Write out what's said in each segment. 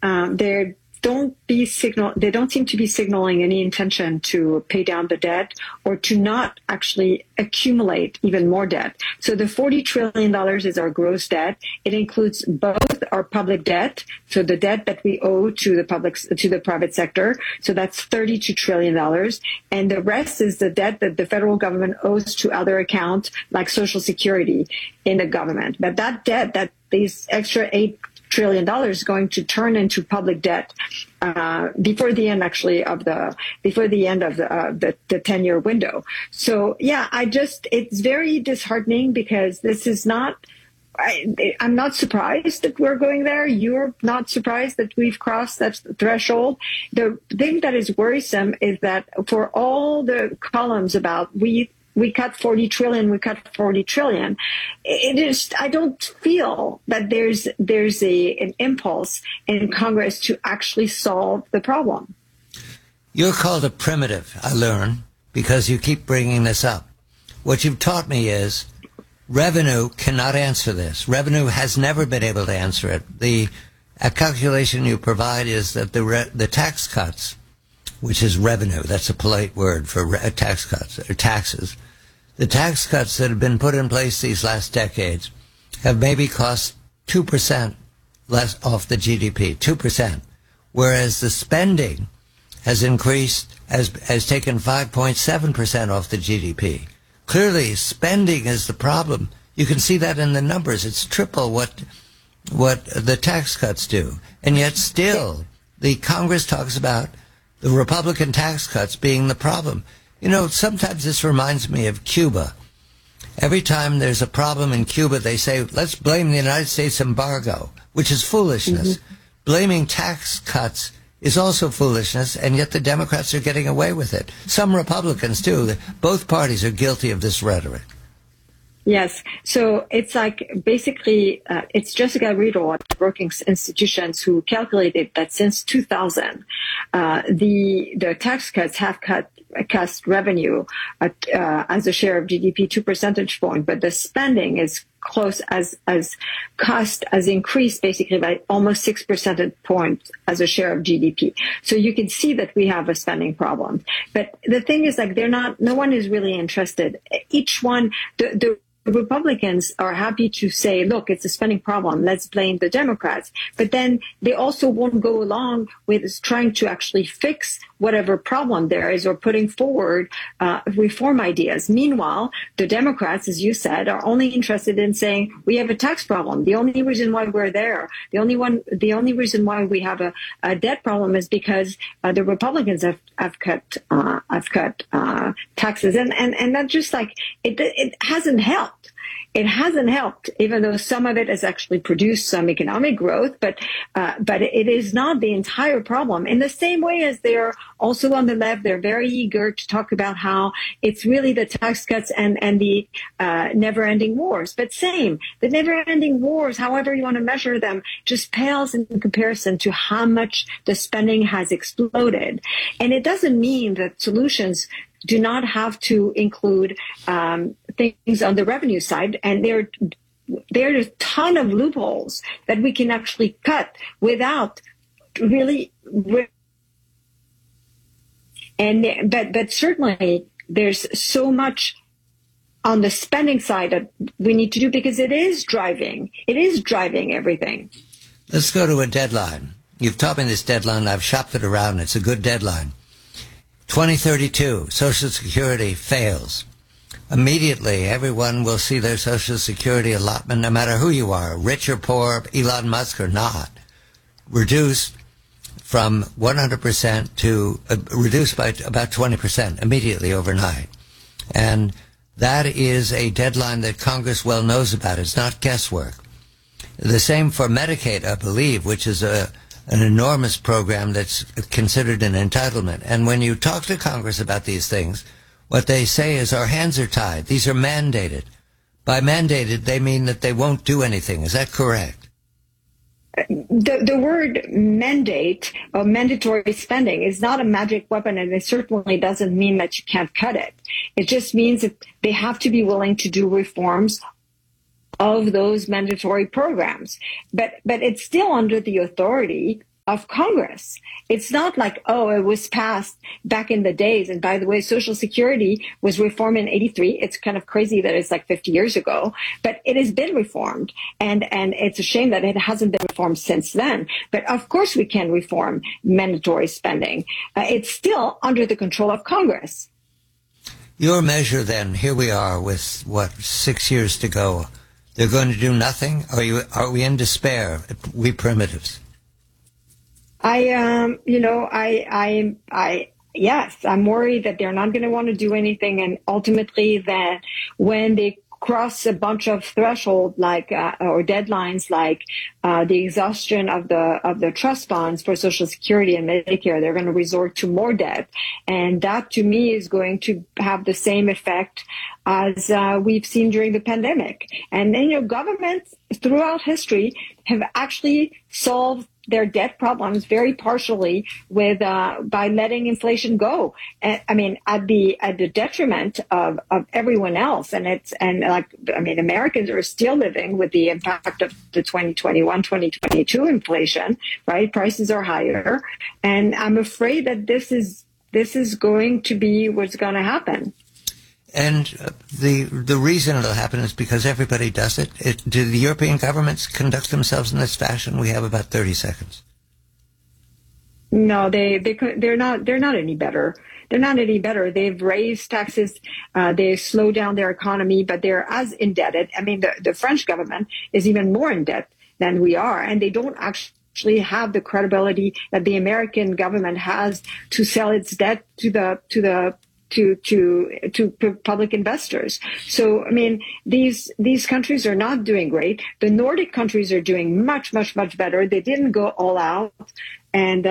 they don't seem to be signaling any intention to pay down the debt or to not actually accumulate even more debt. So the $40 trillion is our gross debt. It includes both our public debt, so the debt that we owe to the private sector. So that's $32 trillion. And the rest is the debt that the federal government owes to other accounts like Social Security in the government. But that debt, that these extra $8 trillion is going to turn into public debt before the end of the 10-year window. So yeah, it's very disheartening because this is not. I'm not surprised that we're going there. You're not surprised that we've crossed that threshold. The thing that is worrisome is that for all the columns about we cut 40 trillion, I don't feel that there's an impulse in Congress to actually solve the problem. You're called a primitive, I learn, because you keep bringing this up. What you've taught me is revenue cannot answer this. Revenue has never been able to answer it. A calculation you provide is that the tax cuts, which is revenue, that's a polite word for tax cuts, or taxes. The tax cuts that have been put in place these last decades have maybe cost 2% less off the GDP, 2%, whereas the spending has increased, has taken 5.7% off the GDP. Clearly, spending is the problem. You can see that in the numbers. It's triple what the tax cuts do. And yet still, the Congress talks about the Republican tax cuts being the problem. You know, sometimes this reminds me of Cuba. Every time there's a problem in Cuba, they say, let's blame the United States embargo, which is foolishness. Mm-hmm. Blaming tax cuts is also foolishness, and yet the Democrats are getting away with it. Some Republicans, too. Both parties are guilty of this rhetoric. Yes. So it's like basically it's Jessica Riddle at Brookings Institutions who calculated that since 2000, the tax cuts have cost revenue as a share of GDP 2 percentage points, but the spending is close as cost has increased basically by almost 6 percentage points as a share of GDP. So you can see that we have a spending problem. But the thing is, like, no one is really interested. Each one, the Republicans are happy to say, look, it's a spending problem, let's blame the Democrats. But then they also won't go along with trying to actually fix whatever problem there is or putting forward reform ideas. Meanwhile, the Democrats, as you said, are only interested in saying we have a tax problem. The only reason why we're there, the only reason why we have a debt problem is because the Republicans have cut taxes, and that just like it hasn't helped. It hasn't helped, even though some of it has actually produced some economic growth, but it is not the entire problem. In the same way as they're also on the left, they're very eager to talk about how it's really the tax cuts and the never-ending wars. But the never-ending wars, however you want to measure them, just pales in comparison to how much the spending has exploded. And it doesn't mean that solutions do not have to include things on the revenue side, and there are a ton of loopholes that we can actually cut without really. But certainly there's so much on the spending side that we need to do because it is driving everything. Let's go to a deadline. You've taught me this deadline. I've shopped it around. It's a good deadline. 2032, Social Security fails. Immediately, everyone will see their Social Security allotment, no matter who you are, rich or poor, Elon Musk or not, reduced from 100% to reduced by about 20% immediately overnight. And that is a deadline that Congress well knows about. It's not guesswork. The same for Medicaid, I believe, which is an enormous program that's considered an entitlement. And when you talk to Congress about these things, what they say is our hands are tied. These are mandated. By mandated, they mean that they won't do anything. Is that correct? The word mandate or mandatory spending is not a magic weapon, and it certainly doesn't mean that you can't cut it. It just means that they have to be willing to do reforms of those mandatory programs. But it's still under the authority of Congress. It's not like, oh, it was passed back in the days. And by the way, Social Security was reformed in 83. It's kind of crazy that it's like 50 years ago, but it has been reformed. And it's a shame that it hasn't been reformed since then. But of course we can reform mandatory spending. It's still under the control of Congress. Your measure then, here we are with, 6 years to go. They're going to do nothing? Are we in despair, we primitives? Yes, I'm worried that they're not going to want to do anything. And ultimately that when they cross a bunch of thresholds or deadlines like the exhaustion of the trust funds for Social Security and Medicare, they're going to resort to more debt. And that to me is going to have the same effect as we've seen during the pandemic. And then, governments throughout history have actually solved their debt problems very partially with by letting inflation go. And, at the detriment of everyone else. Americans are still living with the impact of the 2021, 2022 inflation, right? Prices are higher. And I'm afraid that this is going to be what's going to happen. And the reason it'll happen is because everybody does it. Do the European governments conduct themselves in this fashion? We have about 30 seconds. No, they're not any better. They're not any better. They've raised taxes. They slow down their economy, but they're as indebted. The French government is even more in debt than we are, and they don't actually have the credibility that the American government has to sell its debt to public investors. So, these countries are not doing great. The Nordic countries are doing much, much, much better. They didn't go all out. And,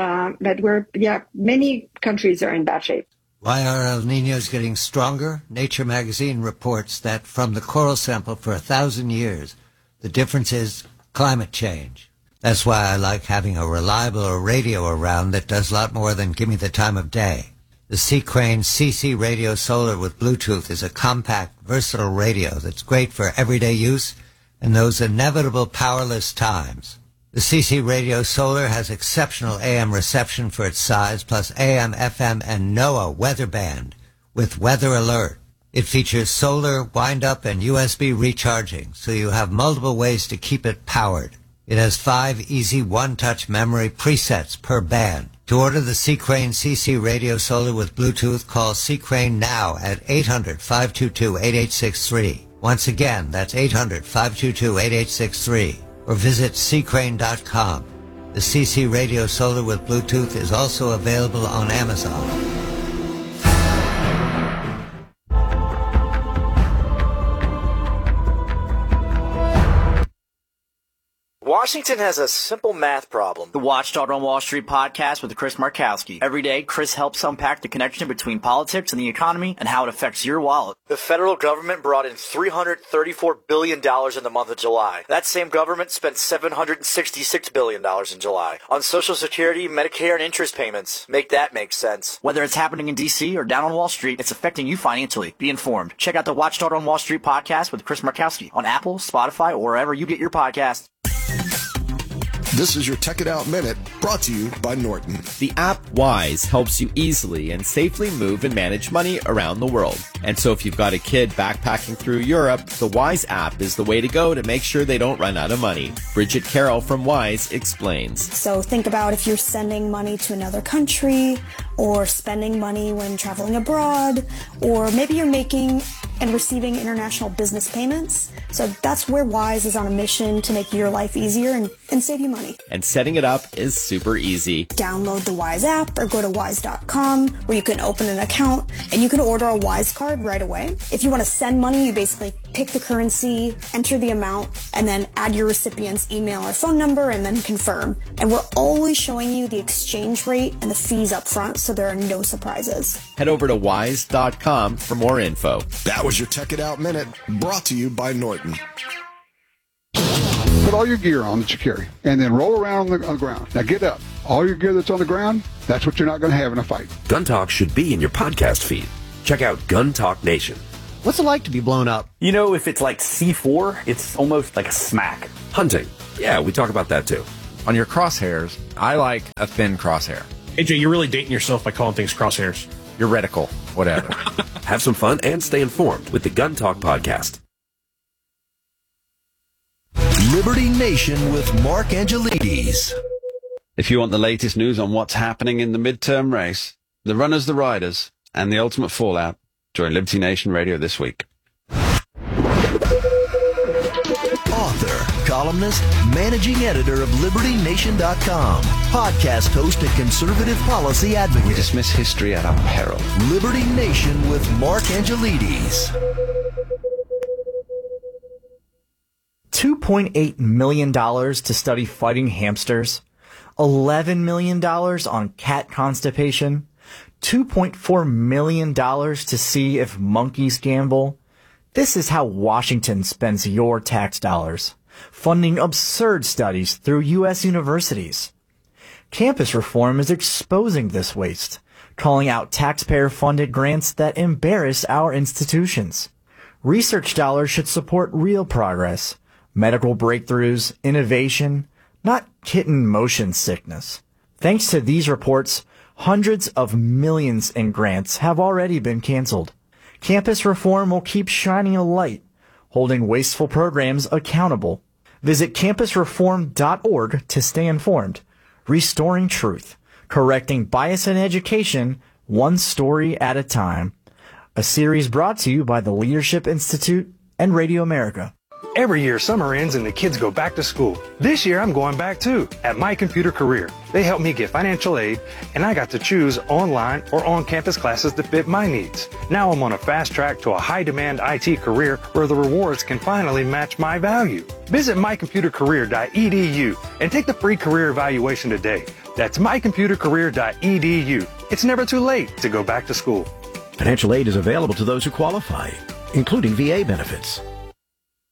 many countries are in bad shape. Why are El Niños getting stronger? Nature magazine reports that from the coral sample for 1,000 years, the difference is climate change. That's why I like having a reliable radio around that does a lot more than give me the time of day. The C-Crane CC Radio Solar with Bluetooth is a compact, versatile radio that's great for everyday use in those inevitable powerless times. The CC Radio Solar has exceptional AM reception for its size, plus AM, FM, and NOAA weather band with weather alert. It features solar, wind-up, and USB recharging, so you have multiple ways to keep it powered. It has 5 easy one-touch memory presets per band. To order the C-Crane CC Radio Solar with Bluetooth, call C-Crane now at 800-522-8863. Once again, that's 800-522-8863. Or visit ccrane.com. The CC Radio Solar with Bluetooth is also available on Amazon. Washington has a simple math problem. The Watchdog on Wall Street podcast with Chris Markowski. Every day, Chris helps unpack the connection between politics and the economy and how it affects your wallet. The federal government brought in $334 billion in the month of July. That same government spent $766 billion in July on Social Security, Medicare, and interest payments. Make that make sense. Whether it's happening in D.C. or down on Wall Street, it's affecting you financially. Be informed. Check out the Watchdog on Wall Street podcast with Chris Markowski on Apple, Spotify, or wherever you get your podcasts. This is your Tech It Out Minute, brought to you by Norton. The app Wise helps you easily and safely move and manage money around the world. And so if you've got a kid backpacking through Europe, the Wise app is the way to go to make sure they don't run out of money. Bridget Carroll from Wise explains. So think about if you're sending money to another country, or spending money when traveling abroad, or maybe you're making and receiving international business payments. So that's where Wise is on a mission to make your life easier and save you money. And setting it up is super easy. Download the Wise app or go to wise.com where you can open an account and you can order a Wise card right away. If you want to send money, you basically pick the currency, enter the amount, and then add your recipient's email or phone number and then confirm. And we're always showing you the exchange rate and the fees up front, so there are no surprises. Head over to wise.com for more info. That was your Tech It Out Minute, brought to you by Norton. Put all your gear on that you carry, and then roll around on the ground. Now get up. All your gear that's on the ground, that's what you're not going to have in a fight. Gun Talk should be in your podcast feed. Check out Gun Talk Nation. What's it like to be blown up? You know, if it's like C4, it's almost like a smack. Hunting. Yeah, we talk about that too. On your crosshairs, I like a thin crosshair. AJ, you're really dating yourself by calling things crosshairs. Your reticle, whatever. Have some fun and stay informed with the Gun Talk Podcast. Liberty Nation with Mark Angelides. If you want the latest news on what's happening in the midterm race, the runners, the riders, and the ultimate fallout, join Liberty Nation Radio this week. Author, columnist, managing editor of LibertyNation.com, podcast host and conservative policy advocate. We dismiss history at our peril. Liberty Nation with Mark Angelides. $2.8 million to study fighting hamsters, $11 million on cat constipation, $2.4 million to see if monkeys gamble. This is how Washington spends your tax dollars, funding absurd studies through U.S. universities. Campus reform is exposing this waste, calling out taxpayer-funded grants that embarrass our institutions. Research dollars should support real progress, medical breakthroughs, innovation, not kitten motion sickness. Thanks to these reports, hundreds of millions in grants have already been canceled. Campus reform will keep shining a light, holding wasteful programs accountable. Visit campusreform.org to stay informed. Restoring truth, correcting bias in education, one story at a time. A series brought to you by the Leadership Institute and Radio America. Every year, summer ends and the kids go back to school. This year, I'm going back too, at My Computer Career. They helped me get financial aid, and I got to choose online or on-campus classes that fit my needs. Now I'm on a fast track to a high-demand IT career where the rewards can finally match my value. Visit mycomputercareer.edu and take the free career evaluation today. That's mycomputercareer.edu. It's never too late to go back to school. Financial aid is available to those who qualify, including VA benefits.